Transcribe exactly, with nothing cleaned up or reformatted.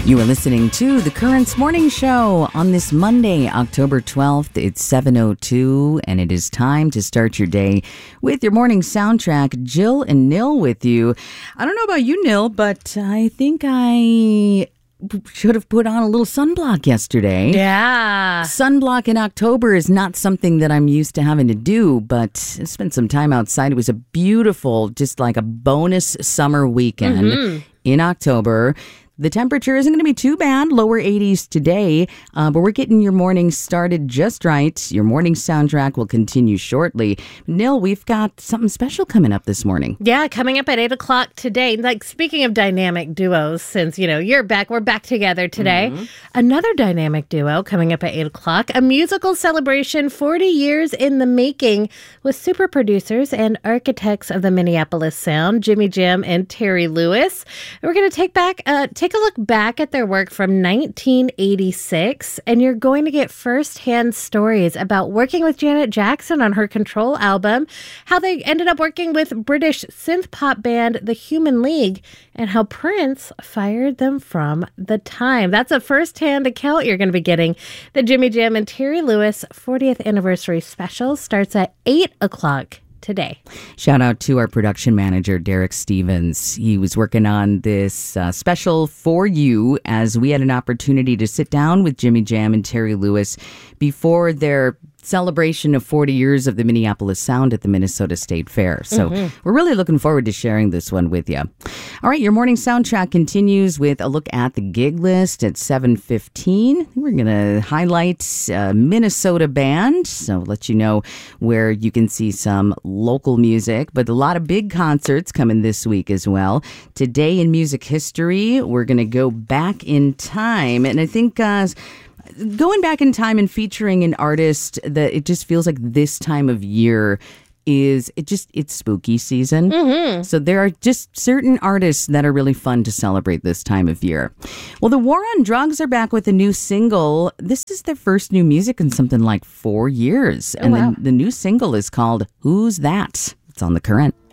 You are listening to The Currents Morning Show on this Monday, October twelfth. It's seven oh two, and it is time to start your day with your morning soundtrack. Jill and Nil with you. I don't know about you, Nil, but I think I should have put on a little sunblock yesterday. Yeah. Sunblock in October is not something that I'm used to having to do, but I spent some time outside. It was a beautiful, just like a bonus summer weekend mm-hmm. in October. The temperature isn't going to be too bad, lower eighties today, uh, but we're getting your morning started just right. Your morning soundtrack will continue shortly. Nil, we've got something special coming up this morning. Yeah, coming up at eight o'clock today. Like, speaking of dynamic duos, since, you know, you're back, we're back together today. Mm-hmm. Another dynamic duo coming up at eight o'clock, a musical celebration, forty years in the making, with super producers and architects of the Minneapolis sound, Jimmy Jam and Terry Lewis. And we're going to take back... Uh, Take a look back at their work from nineteen eighty-six, and you're going to get firsthand stories about working with Janet Jackson on her Control album, how they ended up working with British synth pop band The Human League, and how Prince fired them from the time. That's a firsthand account you're going to be getting. The Jimmy Jam and Terry Lewis fortieth anniversary special starts at eight o'clock today. Shout out to our production manager, Derek Stevens. He was working on this uh, special for you as we had an opportunity to sit down with Jimmy Jam and Terry Lewis before their celebration of forty years of the Minneapolis Sound at the Minnesota State Fair. So mm-hmm. we're really looking forward to sharing this one with you. All right, your morning soundtrack continues with a look at the gig list at seven fifteen. We're going to highlight a Minnesota band, so let you know where you can see some local music, but a lot of big concerts coming this week as well. Today in music history, we're going to go back in time, and I think uh, going back in time and featuring an artist that it just feels like this time of year is it just it's spooky season. Mm-hmm. So there are just certain artists that are really fun to celebrate this time of year. Well, the War on Drugs are back with a new single. This is their first new music in something like four years. Oh, and wow. the, the new single is called Who's That? It's on The Current.